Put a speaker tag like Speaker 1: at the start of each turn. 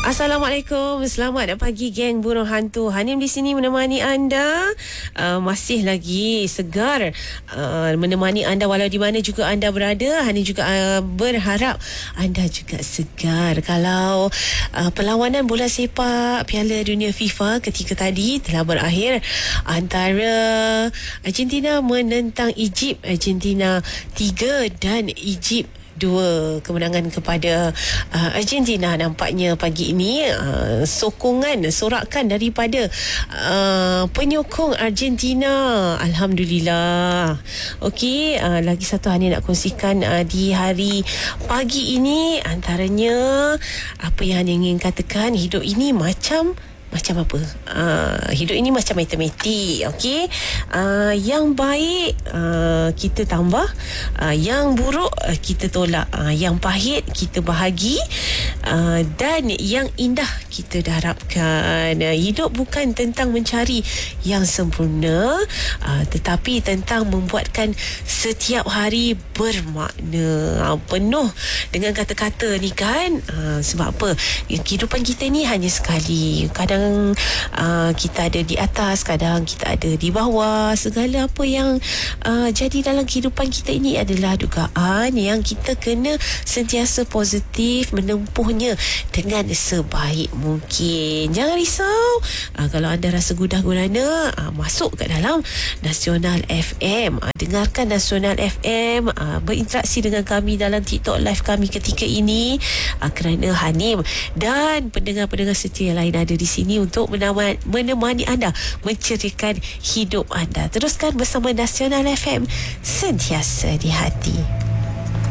Speaker 1: Assalamualaikum, selamat pagi geng burung hantu. Hanim di sini menemani anda, masih lagi segar, menemani anda walau di mana juga anda berada. Hanim juga berharap anda juga segar. Kalau perlawanan bola sepak Piala Dunia FIFA ketika tadi telah berakhir antara Argentina menentang Egypt. Argentina 3 dan Egypt 2, kemenangan kepada Argentina nampaknya pagi ini. Sorakan daripada penyokong Argentina, alhamdulillah. Okey, lagi satu Hani nak kongsikan di hari pagi ini, antaranya apa yang Hani ingin katakan, hidup ini macam apa? Hidup ini macam matematik, okey? Yang baik kita tambah, yang buruk kita tolak, yang pahit kita bahagi, dan yang indah kita darabkan. Hidup bukan tentang mencari yang sempurna, tetapi tentang membuatkan setiap hari bermakna. Penuh dengan kata-kata ni kan. Sebab apa? Kehidupan kita ni hanya sekali. Kadang kita ada di atas, kadang kita ada di bawah. Segala apa yang jadi dalam kehidupan kita ini adalah dugaan yang kita kena sentiasa positif menempuhnya dengan sebaik mungkin. Jangan risau kalau anda rasa gundah gulana, masuk ke dalam Nasional FM, dengarkan Nasional FM, berinteraksi dengan kami dalam TikTok live kami ketika ini, kerana Hanim dan pendengar-pendengar setia lain ada di sini untuk menemani anda, menceriakan hidup anda. Teruskan bersama Nasional FM, sentiasa di hati.